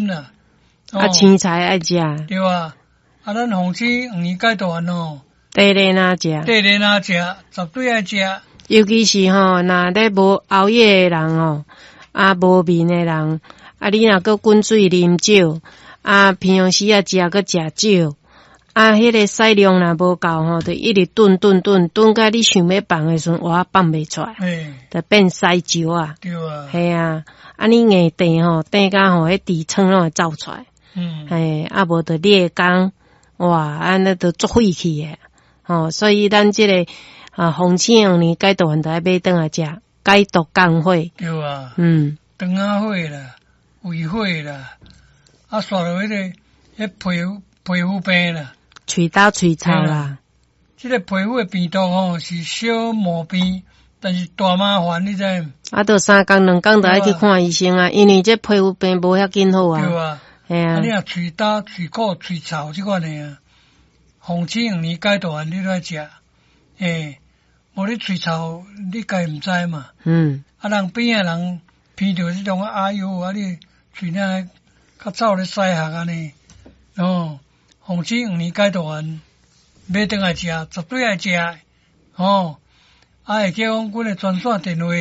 金啦。 青菜爱食， 对啊。咱红青黄年解毒哦， 地咧哪食？ 地咧哪食，绝对爱食。 尤其是若咧无熬夜的人无眠的人，你若搁滚水啉少，平常时食搁食少，迄个屎量若无够就一直炖到你想要放的时阵，我放袂出来，就变屎石啊。 对啊， 系啊，你硬地等甲迄痔疮拢会走出来。无就裂肛，哇，那都足废气的。所以咱这个红青黄年解毒丸就要买转来食，解毒降火。 对啊，肠仔火啦，胃火啦，刷落迄皮肤病啦， 喙焦喙臭啦。 这个皮肤的病毒是小毛病，但是大麻烦，你知？ 就3工2工就爱去看医生啊，因为这皮肤病无遐紧好啊。 对啊。你若喙焦、喙苦、喙臭这款的红青黄年解毒丸你都爱食，无你喙臭你家毋知嘛。人边的人闻到这种哟，你喙那较臭咧屎下安尼。红青黄年解毒丸买转来食，绝对爱食。会记讲阮的专线电话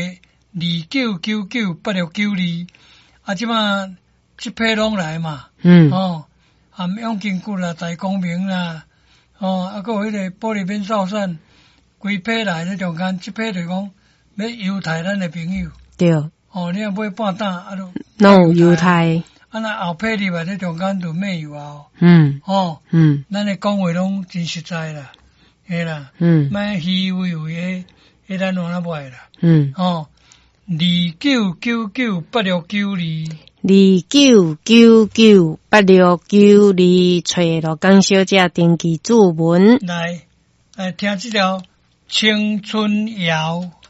29998692，即马。这批拢来嘛，含养筋骨啦、大光明啦，还有迄个玻璃边皂散，规批来咧中间，这批就讲要优待咱的朋友。 对。 你若买半担， 拢有优待。 那后批入来咧中间就免有啊。咱的讲话拢真实在啦，嘿啦。莫虚伪伪的，咱往哪买啦。29998692。29998692， 找罗江小姐登记注文。 来听这条青春谣。